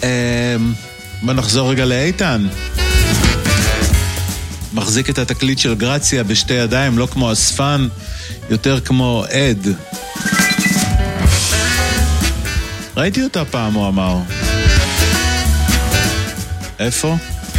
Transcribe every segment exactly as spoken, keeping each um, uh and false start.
בוא נחזור רגע לאיתן. מחזיק את התקליט של גרציה בשתי ידיים, לא כמו אספן, יותר כמו עד. ראיתי אותה פעם, הוא אמר. איפה?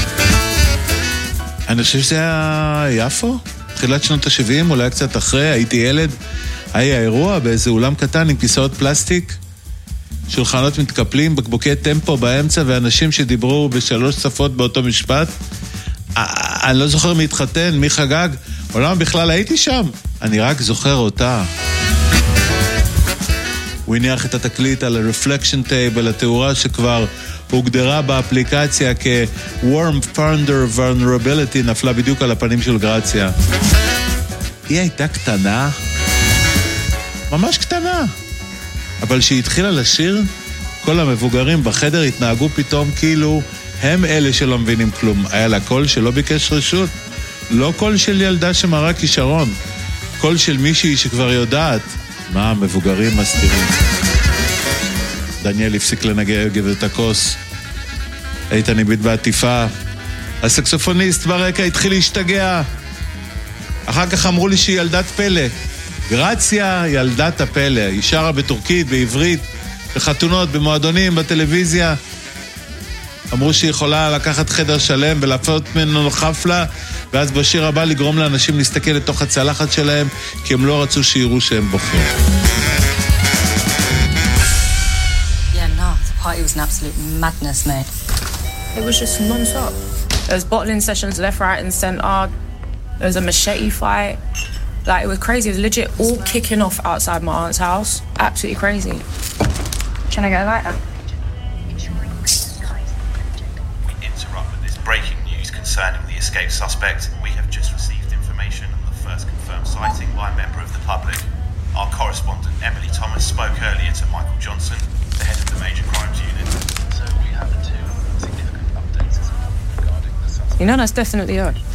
אני חושב שזה היה יפו, תחילת שנות ה-שבעים, אולי קצת אחרי, הייתי ילד. היה אירוע באיזה אולם קטן עם כיסאות פלסטיק, שולחנות מתקפלים, בקבוקי טמפו באמצע, ואנשים שדיברו בשלוש שפות באותו משפט. אני לא זוכר מי התחתן, מי חגג, עולם בכלל הייתי שם, אני רק זוכר אותה. הוא הניח את התקליט על ה-reflection tape, על התאורה שכבר הוגדרה באפליקציה כ-warm founder vulnerability, נפלה בדיוק על הפנים של גרציה. היא הייתה קטנה, ממש קטנה, אבל כשהיא התחילה לשיר, כל המבוגרים בחדר התנהגו פתאום כאילו הם אלה שלא מבינים כלום. היה לה קול שלא ביקש רשות, לא קול של ילדה שמראה כישרון, קול של מישהי שכבר יודעת מה המבוגרים מסתירים. דניאל הפסיק לנגב את הכוס, איתן הביט בעטיפה, הסקסופוניסט ברקע התחיל להשתגע. אחר כך אמרו לי שהיא ילדת פלא, גרציה ילדת הפלא. היא שרה בטורקית, בעברית, בחתונות, במועדונים, בטלוויזיה. אמרו שהיא יכולה לקחת חדר שלם ולהפות ממנו חפלה, ואז בשיר הבא לגרום לאנשים להסתכל לתוך הצלחת שלהם, כי הם לא רצו שיראו שהם בוכים. Yeah, no, the party was an absolute madness, mate. It was just non-stop. There was bottling sessions left, right and centre. There was a machete fight. Like, it was crazy. It was legit all kicking off outside my aunt's house. Absolutely crazy. Can I go lighter? We interrupt with this breaking news concerning the escaped suspect. We have just received information on the first confirmed sighting by a member of the public. Our correspondent, Emily Thomas, spoke earlier to Michael Johnson, the head of the Major Crimes Unit. So we have two significant updates regarding the suspect. You know, that's definitely odd.